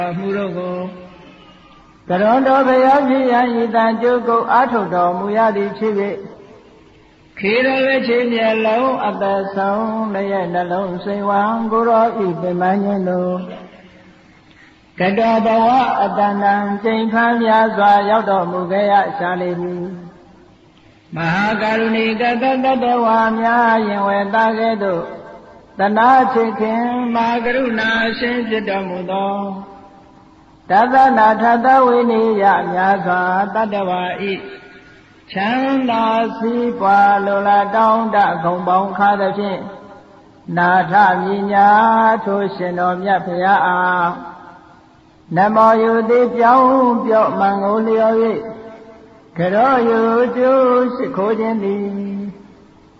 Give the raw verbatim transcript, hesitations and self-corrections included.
မှုတို့ကိုကရွန်တော်ဘုရားဖြစ်ရန်ဤတန်ကျုပ်ကိုအာထုတ်တော်မူရသည်ဖြစ်၍ခေရဝေချေမျက်လုံးအသက်ဆုံးလည်းနှလုံးစိမ်ဝံကိုရောဤပင်မခြင်းတို့ကတောဘဝအတဏံကျိန်ဖန်များစွာရောက်တော်မူခဲ့ရရှာလိမ့်မည်မဟာကရုဏီကတတတဝါများရင်ဝေတာကဲ့သို့တနာချစ်ခင်မဟာကရုဏာရှင်ဖြစ်တော်မူသောတသနာထသဝိနိယများစွာတတ္တဝါဤချမ်းသာစီးပွားလိုလားတောင်းတဂုံပေါင်းခါသဖြင့်နာထမြညာထိုရှင်တော်မြတ်ဖရာအားနမောယုတိပြောင်းပြော့မံကိုလျော်၍ကရောယုကျိုးရှိခိုးခြင်းသည်